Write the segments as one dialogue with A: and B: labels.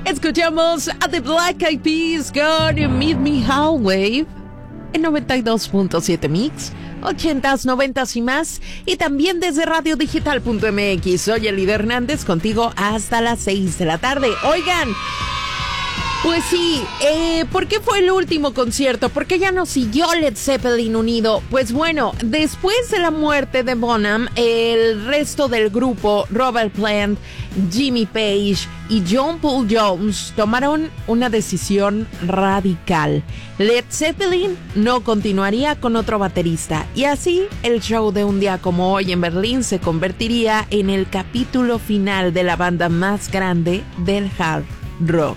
A: Escuchamos a The Black Eyed Peas con Meet Me Halfway en 92.7 Mix, 80s, 90s y más, y también desde radiodigital.mx. Soy Elida Hernández, contigo hasta las 6 de la tarde. Oigan, pues sí, ¿por qué fue el último concierto? ¿Por qué ya no siguió Led Zeppelin unido? Pues bueno, después de la muerte de Bonham, el resto del grupo, Robert Plant, Jimmy Page y John Paul Jones, tomaron una decisión radical. Led Zeppelin no continuaría con otro baterista, y así el show de un día como hoy en Berlín se convertiría en el capítulo final de la banda más grande del hard rock.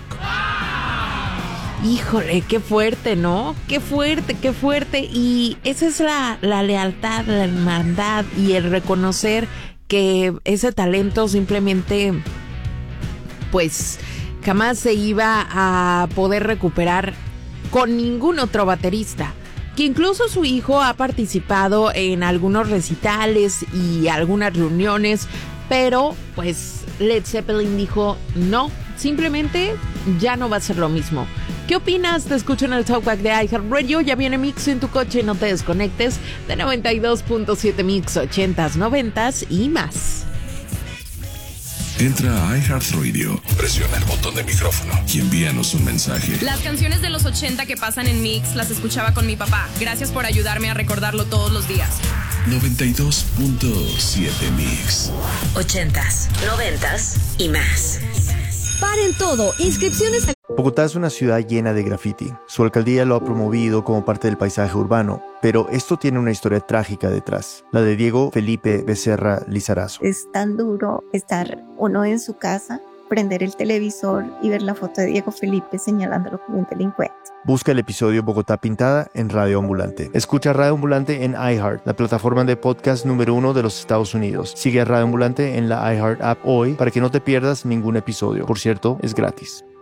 A: Híjole, qué fuerte, ¿no? Qué fuerte, qué fuerte. Y esa es la lealtad, la hermandad y el reconocer que ese talento simplemente, pues, jamás se iba a poder recuperar con ningún otro baterista. Que incluso su hijo ha participado en algunos recitales y algunas reuniones, pero pues Led Zeppelin dijo no, simplemente ya no va a ser lo mismo. ¿Qué opinas? Te escucho en el Talkback de iHeartRadio. Ya viene Mix en tu coche, no te desconectes. De 92.7 Mix, 80s, 90s y más.
B: Entra a iHeartRadio, presiona el botón de micrófono y envíanos un mensaje.
C: Las canciones de los 80 que pasan en Mix las escuchaba con mi papá. Gracias por ayudarme a recordarlo todos los días.
B: 92.7 Mix.
D: 80s, 90s y más.
E: Paren todo, inscripciones.
F: Bogotá es una ciudad llena de graffiti. Su alcaldía lo ha promovido como parte del paisaje urbano, pero esto tiene una historia trágica detrás, la de Diego Felipe Becerra Lizarazo.
G: Es tan duro estar uno en su casa, prender el televisor y ver la foto de Diego Felipe señalándolo como un delincuente.
F: Busca el episodio Bogotá Pintada en Radio Ambulante. Escucha Radio Ambulante en iHeart, la plataforma de podcast número 1 de los Estados Unidos. Sigue a Radio Ambulante en la iHeart app hoy para que no te pierdas ningún episodio. Por cierto, es gratis.